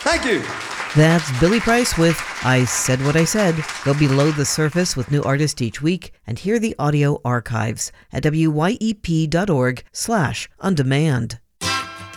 Thank you. That's Billy Price with I Said What I Said. Go below the surface with new artists each week and hear the audio archives at wyep.org/ondemand.